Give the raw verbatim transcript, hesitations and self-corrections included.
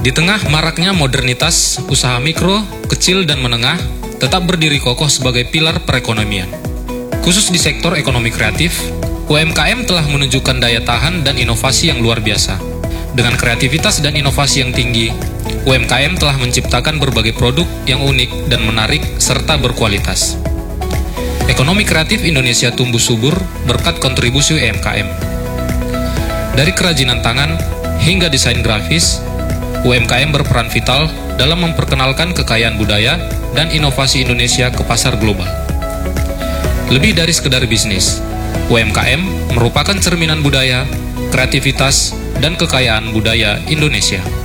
Di tengah maraknya modernitas, usaha mikro, kecil, dan menengah tetap berdiri kokoh sebagai pilar perekonomian. Khusus di sektor ekonomi kreatif, U M K M telah menunjukkan daya tahan dan inovasi yang luar biasa. Dengan kreativitas dan inovasi yang tinggi, U M K M telah menciptakan berbagai produk yang unik dan menarik serta berkualitas. Ekonomi kreatif Indonesia tumbuh subur berkat kontribusi U M K M. Dari kerajinan tangan hingga desain grafis, U M K M berperan vital dalam memperkenalkan kekayaan budaya dan inovasi Indonesia ke pasar global. Lebih dari sekedar bisnis, U M K M merupakan cerminan budaya, kreativitas, dan kekayaan budaya Indonesia.